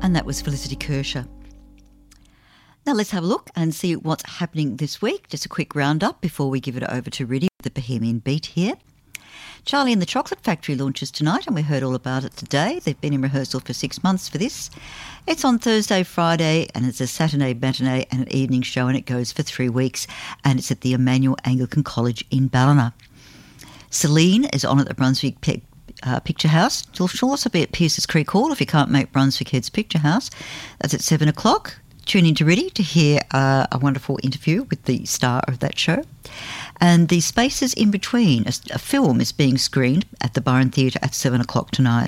And that was Felicity Kershaw. Now let's have a look and see what's happening this week. Just a quick roundup before we give it over to Riddy with the Bohemian Beat here. Charlie and the Chocolate Factory launches tonight, and we heard all about it today. They've been in rehearsal for 6 months for this. It's on Thursday, Friday, and it's a Saturday matinee and an evening show, and it goes for 3 weeks, and it's at the Emmanuel Anglican College in Ballina. Celine is on at the Brunswick Picture House. She'll also be at Pierces Creek Hall if you can't make Brunswick Heads Picture House. That's at 7 o'clock. Tune in to Riddy to hear a wonderful interview with the star of that show. And The Spaces in Between, a film, is being screened at the Byron Theatre at 7 o'clock tonight.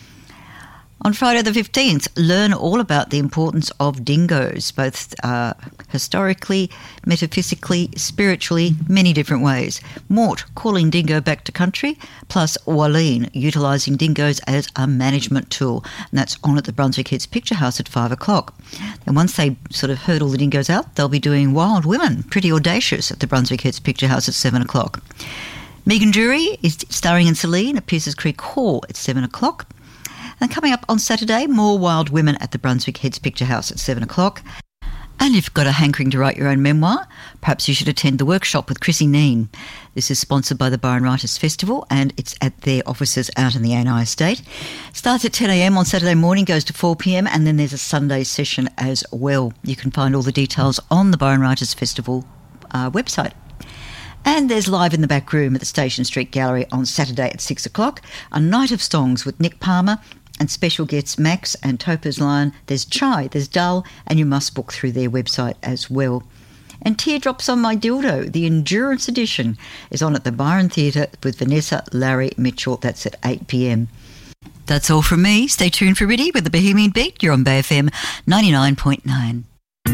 On Friday the 15th, learn all about the importance of dingoes, both historically, metaphysically, spiritually, many different ways. Mort, calling dingo back to country, plus Walleen, utilising dingoes as a management tool. And that's on at the Brunswick Heads Picture House at 5 o'clock. And once they sort of herd all the dingoes out, they'll be doing Wild Women, Pretty Audacious, at the Brunswick Heads Picture House at 7 o'clock. Megan Drury is starring in Celine at Pierces Creek Hall at 7 o'clock. And coming up on Saturday, more Wild Women at the Brunswick Heads Picture House at 7 o'clock. And if you've got a hankering to write your own memoir, perhaps you should attend the workshop with Chrissy Neen. This is sponsored by the Byron Writers Festival, and it's at their offices out in the ANI estate. Starts at 10 a.m. on Saturday morning, goes to 4 p.m, and then there's a Sunday session as well. You can find all the details on the Byron Writers Festival website. And there's Live in the Back Room at the Station Street Gallery on Saturday at 6 o'clock. A night of songs with Nick Palmer and special guests Max and Topaz Lion. There's Chai, there's Dull, and you must book through their website as well. And Teardrops on My Dildo, the Endurance Edition, is on at the Byron Theatre with Vanessa Larry Mitchell. That's at 8 p.m. That's all from me. Stay tuned for Riddy with the Bohemian Beat. You're on Bay FM 99.9.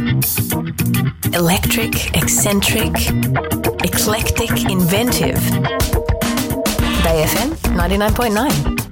Electric, eccentric, eclectic, inventive. Bay FM 99.9.